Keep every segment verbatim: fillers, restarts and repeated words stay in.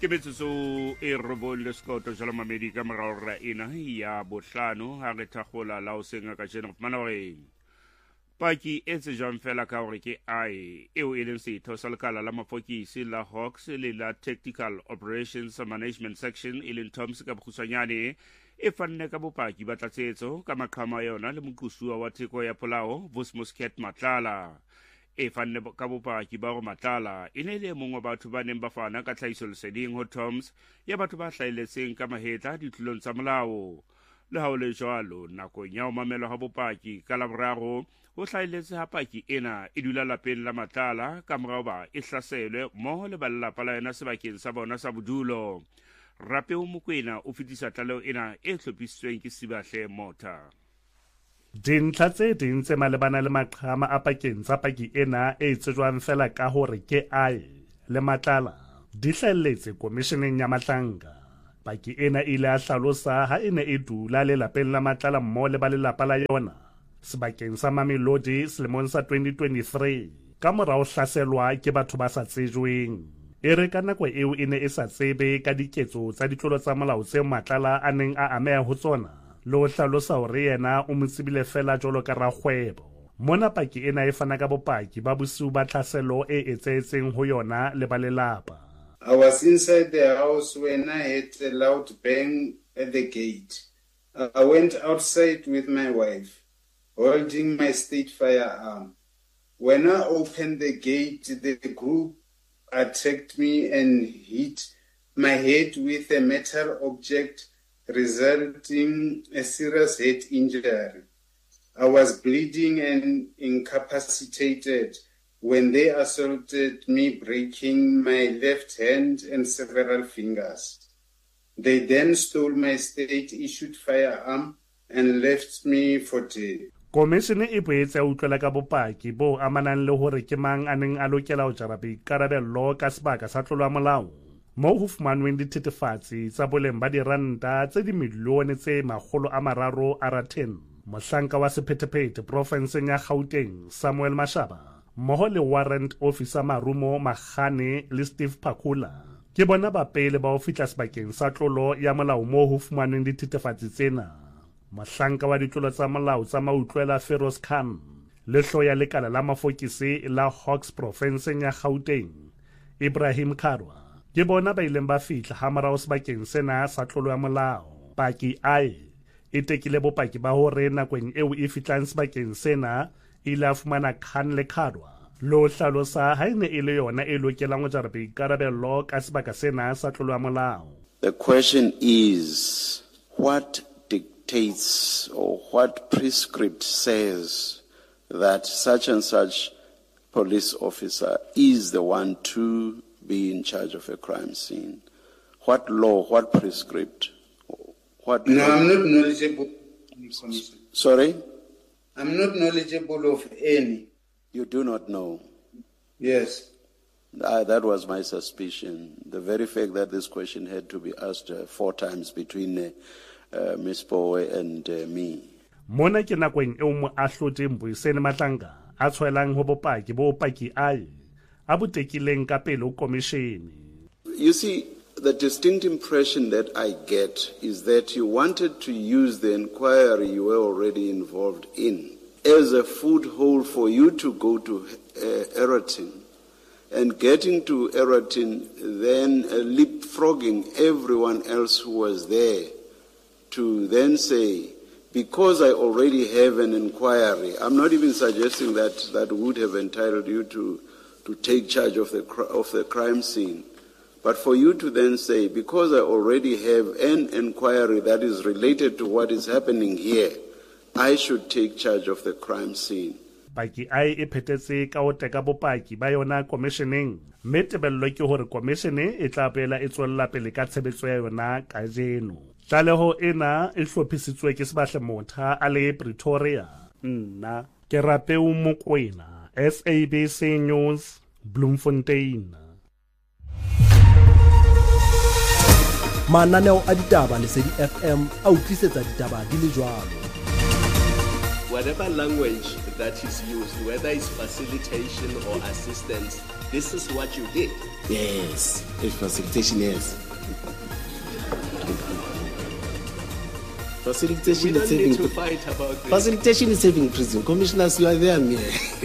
ke metsotso e robolle sekoto jalo mamedi ka morara ena ya bohlano ha re thagola la o senga ka jeno mana gore paki e tsejwang fela ka gore ke ai eo e leng setho sa lekala la mafokisi la Hawks le la Tactical Operations Management Section e leng TOMS ka bokgutshwanyane e fanne ka bopaki ba tlatsetso ka maqhama yona le moqosuwa wa theko ya polao Vosmusket Matlala e fanne ka bopaki ba go Matlala e ne le mongwe batho ba neng ba fana ka tlhaiso leseding ho TOMS ya batho ba hlaeletseng ka mahetla ditlolong tsa molao le ha o le jwalo nakong ya o mamelwa ha bopaki ka laboraro o hlaeletse ha paki ena e dula lapeng la Matlala ka morao ba e hlaselwe mmoho le balelapa la yena sebakeng sa bona sa bodulo Rapeo Mokoena o fetisa tlaleo ena e hlophisitsweng ke Sibahle Mota. Dintlha tse ding tse malebana le maqhama a pakeng tsa paki ena e tsejwang fela ka hore ke ai le Matlala di hlahelletse komisheneng ya Mahlanka. Paki ena ile a hlalosa ha e ne e dula le lapeng la Matlala mmoho le ba lelapa la yona sebakeng sa Mamelodi selemong sa twenty twenty-three ka mora ho hlaselwa ke batho ba sa tsejweng. E re ka nako eo e ne e sa tsebe ka diketso tsa ditlolo tsa molao tse Matlala a neng a ameha ho tsona le ho hlalosa hore yena o mo tsebile fela jwalo ka rakgwebo. Mona paki ena e fana ka bopaki ba bosiu ba tlhaselo e etsetseng ho yona le ba lelapa. I was inside the house when I heard a loud bang at the gate. I went outside with my wife, holding my state firearm. When I opened the gate, the group attacked me and hit my head with a metal object, resulting in a serious head injury. I was bleeding and incapacitated when they assaulted me, breaking my left hand and several fingers. They then stole my state-issued firearm and left me for dead. Komishene e boetse a utlwela ka bopaki bo amanang le hore ke mang a neng a lokela ho jara boikarabello ka sebaka sa tlolo ya molao moo ho fumanweng dithethefatsi tsa boleng ba diranta tse dimilione tse makgolo a mararo a rathen. Mohlanka wa sephetephete profenseng ya Gauteng Samuel Mashaba mmoho le warrant officer Marumo Magane le Steve Phakula ke bona ba pele ba ho fihla sebakeng sa tlolo ya molao moo ho fumanweng dithethefatsi tsena. Mohlanka wa ditlolo tsa molao tsa mautlwela Feroz Khan le hloya lekala la mafokisi la Hawks profenseng ya Gauteng Ibrahim Karwa ke bona ba ileng ba fihla ha morao sebakeng sena sa tlolo ya molao. Paki ai e tekile bopaki ba hore nakong eo e fihlang sebakeng sena ile a fumana Khan le Karwa lo hlalosa ha ene e le yona e lokelang ho jara boikarabello ka sebaka sena sa tlolo ya molao. The question is, what dictates or what prescript says that such and such police officer is the one to be in charge of a crime scene? What law, what prescript? What no, I'm not knowledgeable. Sorry? I'm not knowledgeable of any. You do not know? Yes. Uh, that was my suspicion. The very fact that this question had to be asked uh, four times between uh, Uh, Miss Powe and uh, me. Mona ke nakong eo mo ahlotse Mbuyiseni Mahlanka a tshwelang ho bopaki bo paki ai a botekileng ka pele ho komishene. You see, the distinct impression that I get is that you wanted to use the inquiry you were already involved in as a foothold for you to go to uh, Eratin, and getting to Eratin, then uh, leapfrogging everyone else who was there to then say, because I already have an inquiry, I'm not even suggesting that that would have entitled you to, to take charge of the of the crime scene. But for you to then say, because I already have an inquiry that is related to what is happening here, I should take charge of the crime scene. Paki ai e phetetse ka o teka bopaki ba yona komisheneng. Mme tebello ke hore komishene e tla pela e tswella pele ka tshebetso ya yona ka jeno. Tlaleho ena e hlophisitswe ke Sibahle Motha a le Pretoria. Nna ke Rapeo Mokoena, S A B C News, Bloemfontein. Mananeo a ditaba Lesedi F M a utlwisetsa ditaba di le jwalo. whatever language that is used, whether it's facilitation or assistance, this is what you did. Yes, it's facilitation, yes. Facilitation we don't is need saving to fight about this. Facilitation is saving prison. Commissioners, you are there, me.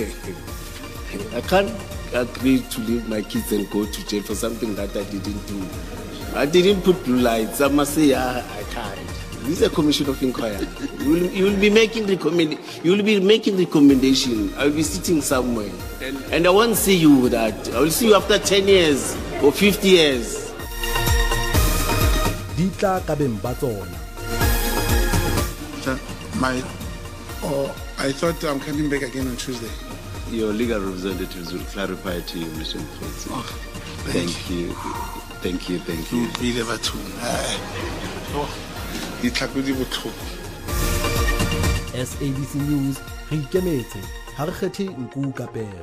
I can't agree to leave my kids and go to jail for something that I didn't do. I didn't put blue lights. I must say, yeah, I can't. This is a commission of inquiry. You will, you will be making recommend. You will be making recommendation. I will be sitting somewhere, and, and I won't see you with that. I will see you after ten years or fifty years. Ditla ka beng ba tsona. My, oh, I thought I'm coming back again on Tuesday. Your legal representatives will clarify to you, Mister Mfutsi. Oh, thank, thank you. Thank you, thank you. Be there too. Oh, it's a good book. S A B C News, re ikemetse, ha re kgethe nku ka pego.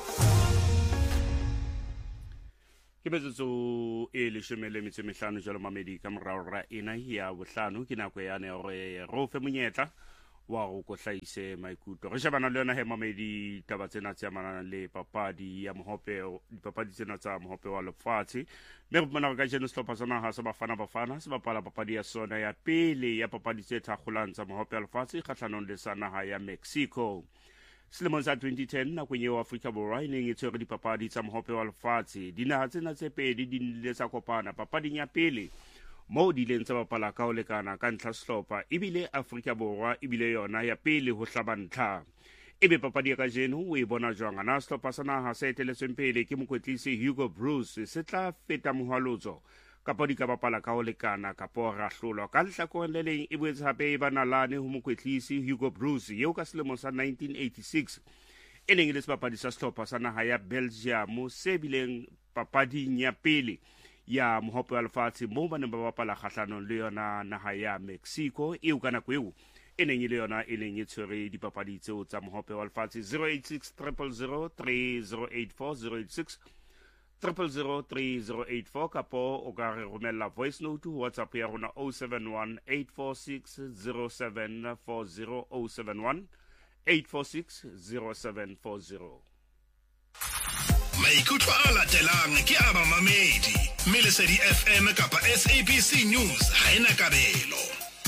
ke betsetso e leshome le metso e mehlano jalo mamedi ka morao ra ena ya bohlano ke nako yane gore ro fe monyetla wa go kohlaise maikutlo re shebana le yona he mamedi taba tsena tsa mana le papadi ya mohope dipapadi tsena tsa mohope wa lefatshe mme re bona ka jeno sehlopha sona ha se bafana bafana se bapala papadi ya sona ya pele ya papadi tse thakgolang tsa mohope wa lefatshe kgahlanong le sa naha ya Mexico. Selemong sa twenty ten nakong eo Afrika Borwa e neng e tshwere dipapadi tsa mohope wa lefatshe dinaha tsena tse pedi di nnile tsa kopana papading ya pele moo di ileng tsa bapala ka ho lekana ka ntlha sehlopha ebile Afrika Borwa ebile yona ya pele ho hlaba ntlha ebe papadi ya kajeno o e bona jwang na sehlopha sa naha se eteletsweng pele ke mokwetlisi Hugo Bruce se tla feta mohwalotso kapa di ka bapala ka ho lekana kapo rahlolwa ka lehlakoreng le leng e boetse hape e banalane ho mokwetlisi Hugo Bruce eo ka selemo sa nineteen eighty-six e neng e le sebapadi sa sehlopha sa naha ya Belgium se bileng papading ya pele ya mohope wa lefatshe moo ba neng ba bapala kgahlanong le yona naha ya Mexico eo ka nako eo e neng e le yona e neng e tshwere dipapadi tseo tsa mohope wa lefatshe. Zero eight six triple zero three zero eight four zero eight six triple zero three zero eight four kapo o ka re romella voice note WhatsApp ya rona oh seven one eight four six zero seven four zero oh seven one eight four six zero seven four zero. Maikutlo a latelang ke a mamamedi Melesedi F M kapa S A B C News ha ena kabelo.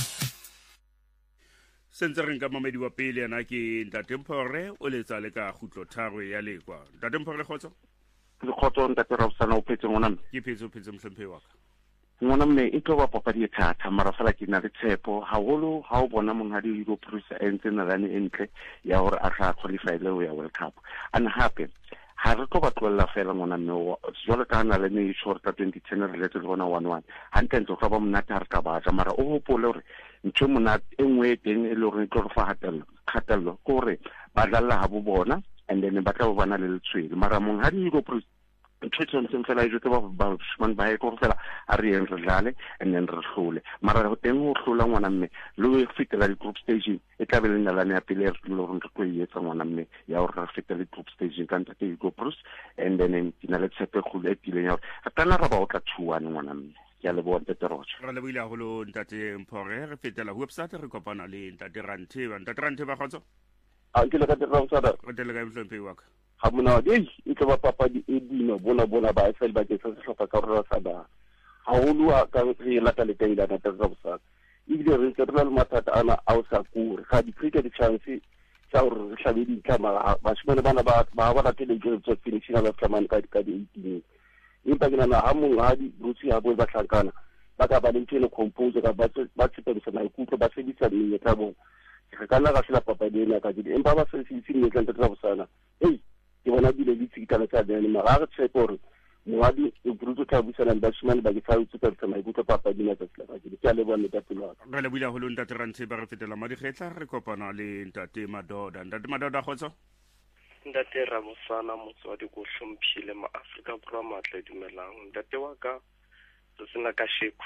Sentse re nka mamedi wa pele yana ke Ntate Mpore o letsa le ka khutlo tharo ya lekwa. Ntate Mpore khotso le khotso ntate Rabsana o phetse ngwana mme ke phetse o phetse mhlemphe wa ka ngwana mme e tlo ba papadi e thata mara fela ke na le tshepo haholo ha o bona monghadi Hugo Bruce a entse nalane entle ya hore a tla qualify le ya World Cup and happy ha re tlo ba tlolla fela ngwana mme jwale ka na le ne short ka twenty ten re letse le bona one one ha ntse go ba mona ta re ka ba mara o hopole hore ntwe mona e nngwe teng e le hore e tlo fa hatella khatella ko re ba dalla ha bo bona and then ba tla bana le letswele mara monghadi Hugo Bruce ntwetso ntse fela e jotse ba ba shman ba e go fela a re en re dlale and then re hlole mara go teng go hlola ngwana mme le go fitela di group stage e tla be le nalane ya pele re lo re go yetsa ngwana mme ya go re fitela di group stage ka ntate Hugo Bruce and then ina le tshepe go le tile ya re tana ra ba o tla thuwana ngwana mme ya le bona teterotsho re le buile haholo Ntate Mpore re fetela website re kopana le Ntate Ranthe ba Ntate Ranthe ba khotso a ke le ka teterotsho re tele ka mhlemphe wa ka ha mona e e tlo ba papadi e dino bona bona ba fela ba ke se hlopa ka rona sa ba haholo ka re la ka le teng da tata tsa bosaka e bile re tla le mathata ana a o sa kure ga di cricket di chance tsa o re hlabe di tama ba shimane bana ba ba ba tele ke tso finishing ba flamane ka ka di eighteen impa ke na ha mong ha di Bruce ha bo ba tlhankana ba ka ba le ntse compose ka ba ba tsepedisa maikutlo ba sebisa mme tsa bo re kana ga sela papadi ena ka di empa ba se se se tla tsa bosana hey ke bona bile di tsikitana tsa bene mara re tse gore moadi e bruto tla busana le bashimane ba ke fa utse ka tsama go papa dina tsa tsela ka ke le bona tsa tsela re le buile holo Ntate Ranthe ba re fetela ma dikgetla re kopana le Ntate Madoda Ntate Madoda khotso Ntate Ramosana motswadi go hlomphile ma Afrika Borwa matle dumelang Ntate wa ka se sena ka sheku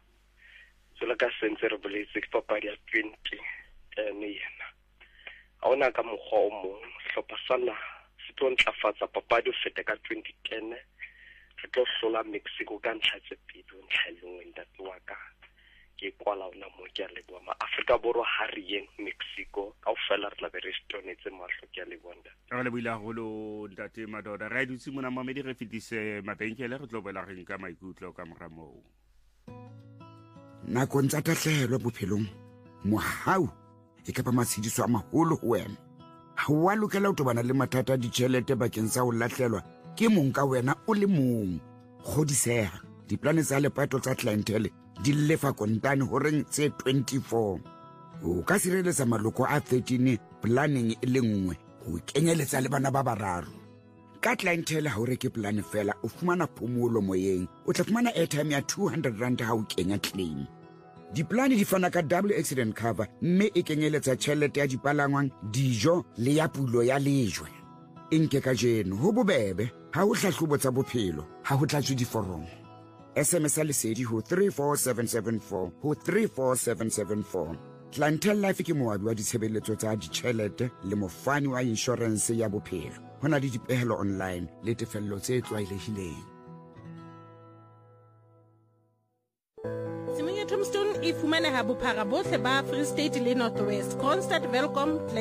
tsela ka sentse re boletse papadi ya twenty ten yena a ona ka mokgwa o mong hlopha sana se tlo ntlafatsa papadi o fete ka twenty ten re tlo hlola Mexico ka ntlha tse pedi ntlha le nngwe Ntate wa ka ke kwala ona mo ke a leboa ma Afrika Borwa ha re yeng Mexico ka ofela re tla be re stonetse mahlo ke a leboa re le buile haholo ntate Madoda ra dutse mona mamedi re fetise mabenkele re tlo boela reng ka maikutlo ka moramoo nakong tsa tahlehelo bophelong mohau e ka ba matshidiso a maholo ho wena ha wa lokela ho tobana le mathata a ditjhelete bakeng sa ho lahlelwa ke mong ka wena o le mong kgodiseha diplane tsa lepato tsa clientele di lefa kontane ho reng tse twenty-four o ka sireletsa maloko a thirteen planning e le nngwe ho kenyeletsa le bana ba bararo ka clientele ha o reke plan fela o fumana phomolo moyeng o tla fumana airtime ya two hundred rand ha o kenya claim diplane di fana ka double accident cover mme e kenyeletsa tjhelete ya dipalangwang dijo le ya pulo ya lejwe enke ka jeno ho bobebe ha o hlahlobo tsa bophelo ha ho tlatswe diforomo S M S a lesedi ho three four seven seven four ho three four seven seven four Clientele Life ke moabi wa ditshebeletso tsa ditjhelete le mofani wa insurance ya bophelo hona le dipehelo online le tefello tse tlwaelehileng Tombstone e fumaneha bophara bohle ba Free State le North West Kronstadt Welcome